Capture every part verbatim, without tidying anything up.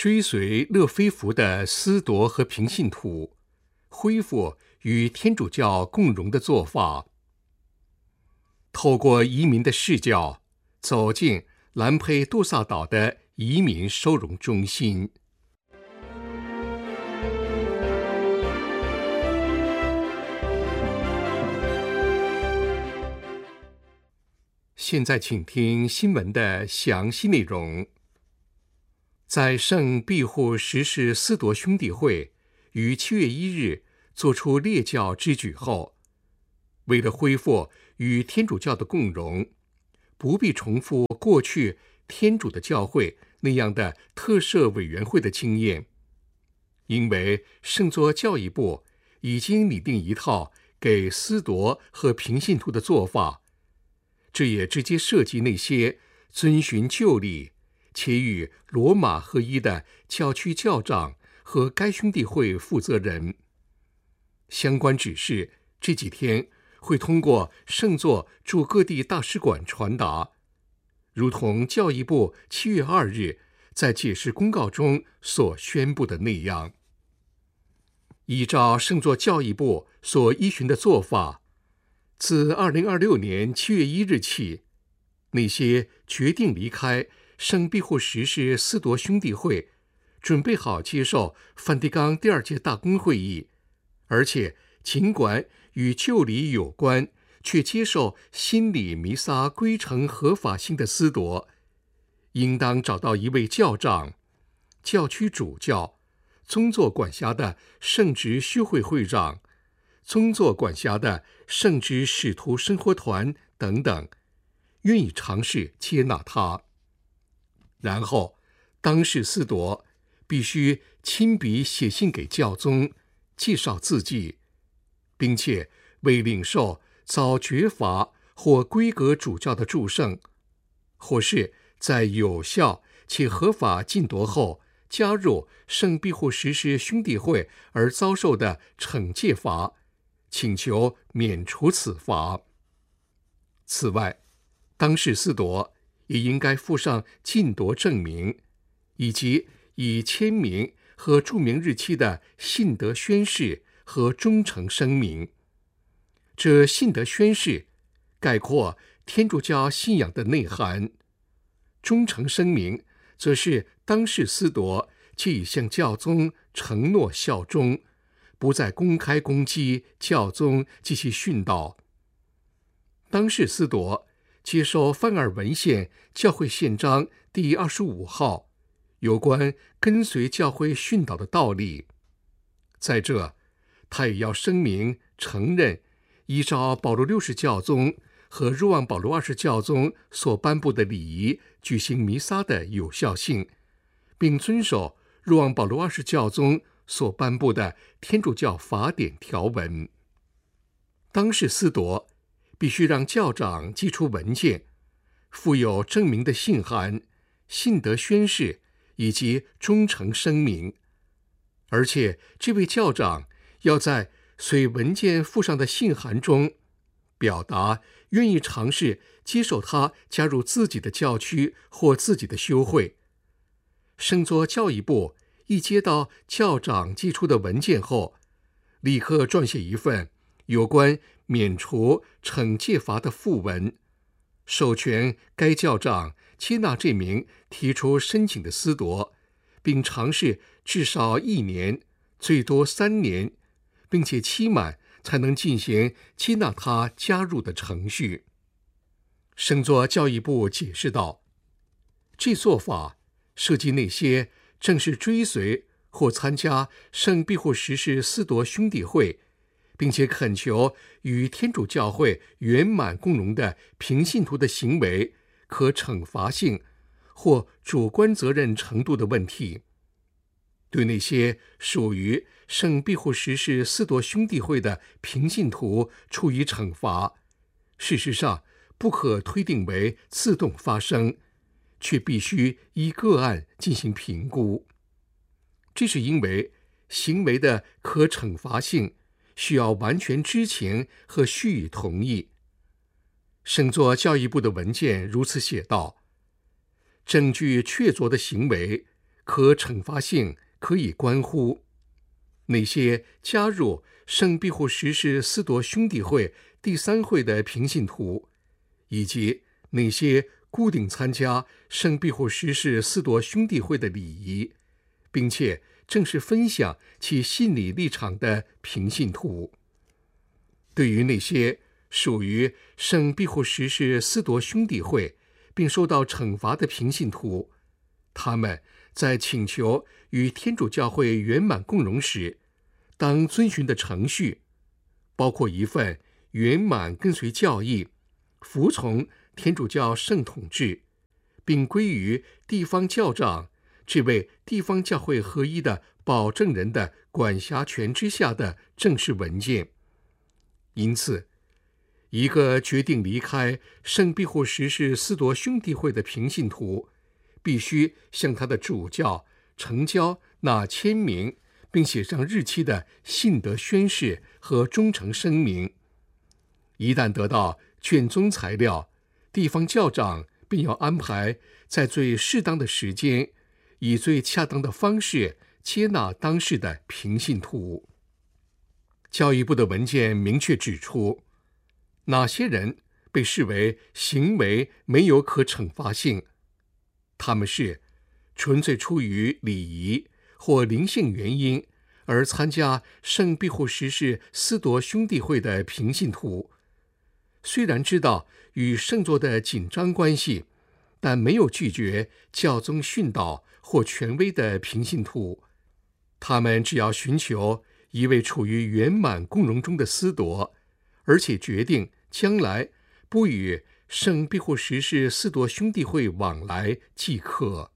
追随勒菲弗的司铎和平信徒，恢复与天主教共荣的做法。透过移民的视角，走进兰佩杜萨岛的移民收容中心。现在请听新闻的详细内容。在圣庇护十世司铎兄弟会于七月一日做出列教之举后，为了恢复与天主教的共荣，不必重复过去天主的教会那样的特赦委员会的经验，因为圣座教义部已经拟定一套给司铎和平信徒的做法，这也直接涉及那些遵循旧例且与罗马合一的教区教长和该兄弟会负责人。相关指示这几天会通过圣座驻各地大使馆传达，如同教义部七月二日在解释公告中所宣布的那样。依照圣座教义部所依循的做法，自二零二六年七月一日起，那些决定离开圣庇护十世司铎兄弟会，准备好接受梵蒂冈第二届大公会议，而且尽管与旧礼有关，却接受新礼弥撒规程合法性的司铎，应当找到一位教长、教区主教、宗座管辖的圣职修会会长、宗座管辖的圣职使徒生活团等等，愿意尝试接纳他。然后当世司铎必须亲笔写信给教宗，介绍自己，并且为领受遭绝罚或规格主教的祝圣，或是在有效且合法禁夺后加入圣庇护十世兄弟会而遭受的惩戒罚，请求免除此罚。此外，当世司铎也应该附上禁夺证明，以及已签名和注明日期的信德宣誓和忠诚声明。这信德宣誓概括天主教信仰的内涵，忠诚声明则是当世司铎既已向教宗承诺效忠，不再公开攻击教宗及其训导。当世司铎接受梵尔文献教会宪章第二十五号有关跟随教会训导的道理。在这，他也要声明承认依照保罗六世教宗和若望保罗二世教宗所颁布的礼仪举行弥撒的有效性，并遵守若望保罗二世教宗所颁布的天主教法典条文。当世司铎必须让教长寄出文件，附有证明的信函、信德宣誓以及忠诚声明，而且这位教长要在随文件附上的信函中表达愿意尝试接受他加入自己的教区或自己的修会。圣座教义部一接到教长寄出的文件后，立刻撰写一份有关免除惩戒罚的附文，授权该教长接纳这名提出申请的司铎，并尝试至少一年，最多三年，并且期满才能进行接纳他加入的程序。圣座教义部解释道，这做法涉及那些正是追随或参加圣庇护十世司铎兄弟会，并且恳求与天主教会圆满共荣的平信徒的行为可惩罚性或主观责任程度的问题。对那些属于圣庇护十世司铎兄弟会的平信徒处以惩罚，事实上不可推定为自动发生，却必须依个案进行评估。这是因为行为的可惩罚性需要完全知情和予以同意。圣座教义部的文件如此写道：证据确凿的行为可惩罚性可以关乎那些加入圣庇护十世司铎兄弟会第三会的平信徒，以及那些固定参加圣庇护十世司铎兄弟会的礼仪，并且正式分享其信理立场的平信徒。对于那些属于圣庇护十世司铎兄弟会并受到惩罚的平信徒，他们在请求与天主教会圆满共融时，当遵循的程序包括一份圆满跟随教义、服从天主教圣统制，并归于地方教长这位地方教会合一的保证人的管辖权之下的正式文件。因此，一个决定离开圣庇护十世司铎兄弟会的平信徒，必须向他的主教呈交那签名并写上日期的信德宣誓和忠诚声明。一旦得到卷宗材料，地方教长便要安排在最适当的时间，以最恰当的方式接纳当事的平信徒。教育部的文件明确指出，哪些人被视为行为没有可惩罚性，他们是纯粹出于礼仪或灵性原因而参加圣庇护十世司铎兄弟会的平信徒，虽然知道与圣座的紧张关系，但没有拒绝教宗训导或权威的平信徒。他们只要寻求一位处于圆满共融中的司铎，而且决定将来不与圣庇护十世司铎兄弟会往来即可。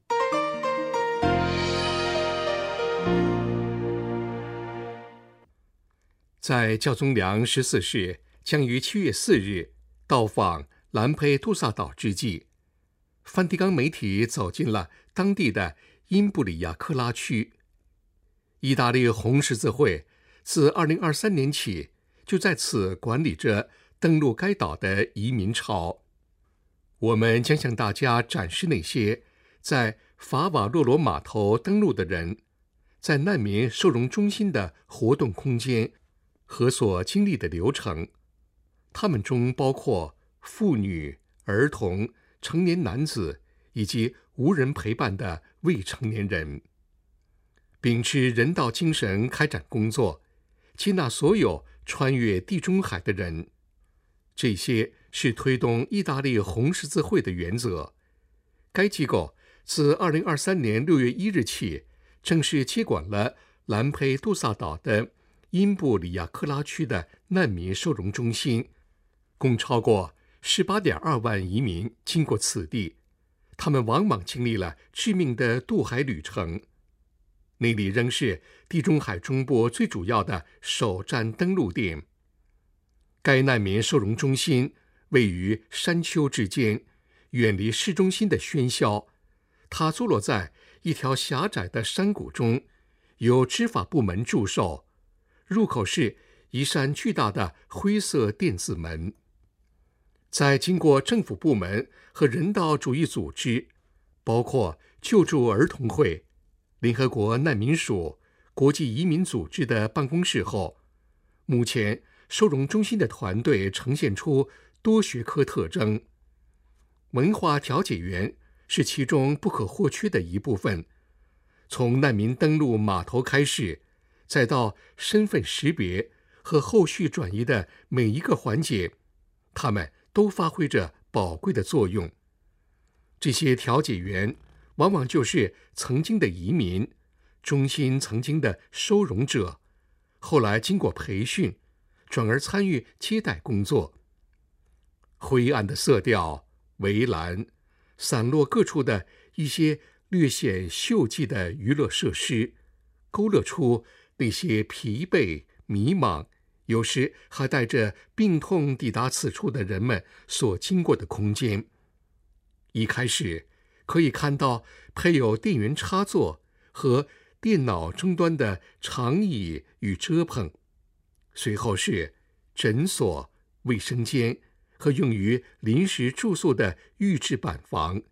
在教宗良十四世将于七月四日到访兰佩杜萨岛之际，梵蒂冈媒体走进了当地的因布里亚克拉区。意大利红十字会自二零二三年起就在此管理着登陆该岛的移民潮。我们将向大家展示那些在法瓦洛罗码头登陆的人在难民收容中心的活动空间和所经历的流程。他们中包括妇女、儿童、成年男子以及无人陪伴的未成年人。秉持人道精神开展工作，接纳所有穿越地中海的人。这些是推动意大利红十字会的原则。该机构自二零二三年六月一日起正式接管了兰佩杜萨岛的因布里亚克拉区的难民收容中心，共超过 十八点二万移民经过此地，他们往往经历了致命的渡海旅程。那里仍是地中海中部最主要的首站登陆点。该难民收容中心位于山丘之间，远离市中心的喧嚣。它坐落在一条狭窄的山谷中，有执法部门驻守。入口是一扇巨大的灰色电子门。在经过政府部门和人道主义组织，包括救助儿童会、联合国难民署、国际移民组织的办公室后，目前收容中心的团队呈现出多学科特征。文化调解员是其中不可或缺的一部分。从难民登陆码头开始，再到身份识别和后续转移的每一个环节，他们都发挥着宝贵的作用。这些调解员往往就是曾经的移民，中心曾经的收容者，后来经过培训，转而参与接待工作。灰暗的色调、围栏、散落各处的一些略显锈迹的娱乐设施，勾勒出那些疲惫、迷茫，有时还带着病痛抵达此处的人们所经过的空间。一开始可以看到配有电源插座和电脑终端的长椅与遮棚，随后是诊所、卫生间和用于临时住宿的预制板房，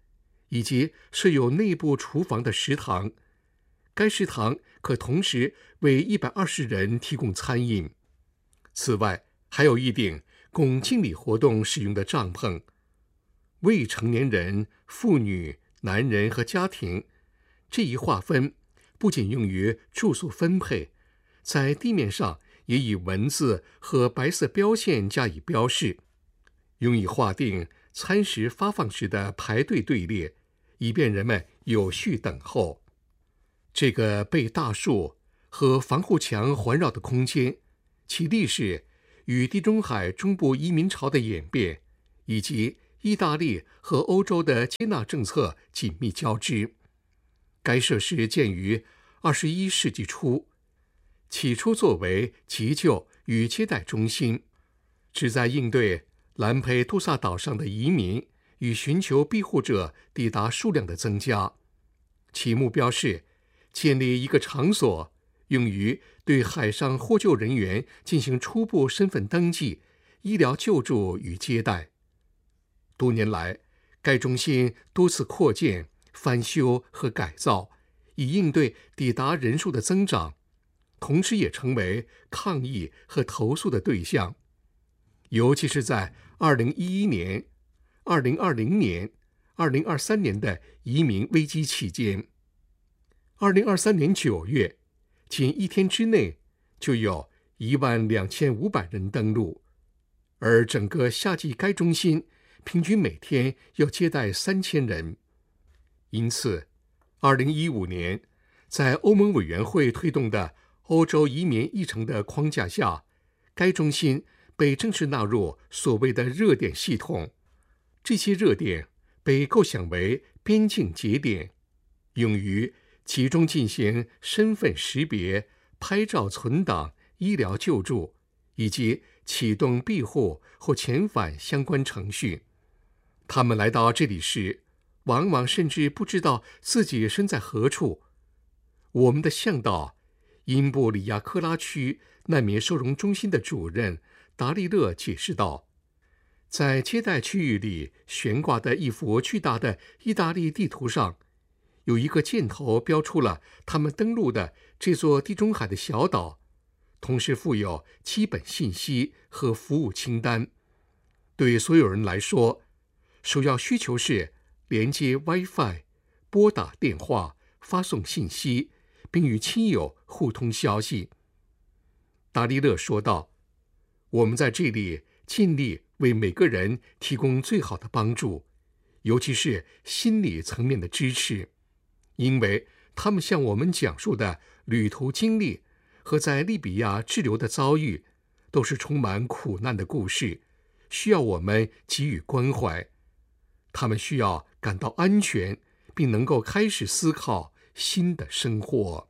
以及设有内部厨房的食堂。该食堂可同时为一百二十人提供餐饮。此外，还有一顶供敬礼活动使用的帐篷。未成年人、妇女、男人和家庭这一划分不仅用于住宿分配，在地面上也以文字和白色标线加以标示，用以划定餐食发放时的排队队列，以便人们有序等候。这个被大树和防护墙环绕的空间，其历史与地中海中部移民潮的演变，以及意大利和欧洲的接纳政策紧密交织。该设施建于二十一世纪初，起初作为急救与接待中心，旨在应对兰佩杜萨岛上的移民与寻求庇护者抵达数量的增加。其目标是建立一个场所，用于对海上获救人员进行初步身份登记、医疗救助与接待。多年来，该中心多次扩建、翻修和改造，以应对抵达人数的增长，同时也成为抗议和投诉的对象。尤其是在二零一一年、二零二零年、二零二三年的移民危机期间。二零二三年九月，仅一天之内就有一万两千五百人登陆，而整个夏季该中心平均每天要接待三千人。因此，二零一五年在欧盟委员会推动的欧洲移民议程的框架下，该中心被正式纳入所谓的热点系统。这些热点被构想为边境节点，用于其中进行身份识别、拍照存档、医疗救助，以及启动庇护或遣返相关程序。他们来到这里时，往往甚至不知道自己身在何处。我们的向导，因布里亚科拉区难民收容中心的主任达利勒解释道，在接待区域里悬挂的一幅巨大的意大利地图上，有一个箭头标出了他们登陆的这座地中海的小岛，同时附有基本信息和服务清单。对所有人来说，首要需求是连接 WiFi、拨打电话、发送信息，并与亲友互通消息。达利勒说道，我们在这里尽力为每个人提供最好的帮助，尤其是心理层面的支持，因为他们向我们讲述的旅途经历和在利比亚滞留的遭遇，都是充满苦难的故事，需要我们给予关怀。他们需要感到安全，并能够开始思考新的生活。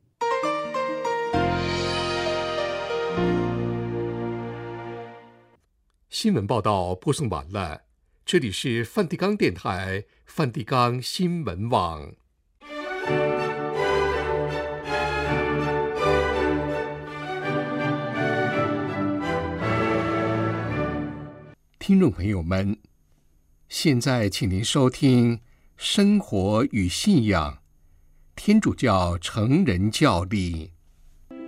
新闻报道播送完了，这里是梵蒂冈电台梵蒂冈新闻网。听众朋友们，现在请您收听《生活与信仰》天主教成人教理。